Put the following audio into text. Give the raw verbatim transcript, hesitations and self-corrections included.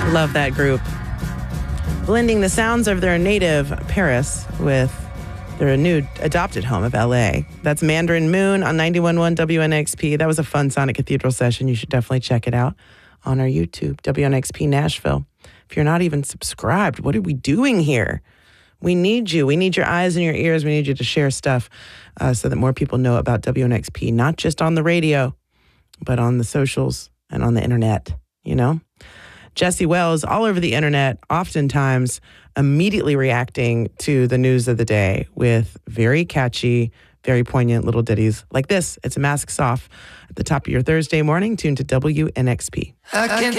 Love that group. Blending the sounds of their native Paris with their new adopted home of L A. That's Mandarin Moon on ninety-one point one W N X P. That was a fun Sonic Cathedral session. You should definitely check it out on our YouTube, W N X P Nashville. If you're not even subscribed, what are we doing here? We need you. We need your eyes and your ears. We need you to share stuff uh, so that more people know about W N X P, not just on the radio, but on the socials and on the internet, you know? Jesse Wells, all over the internet, oftentimes immediately reacting to the news of the day with very catchy, very poignant little ditties like this. It's Masks Off at the top of your Thursday morning, tuned to W N X P. I can